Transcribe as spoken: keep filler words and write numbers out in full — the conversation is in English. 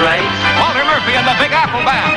right. Walter Murphy and the Big Apple Band.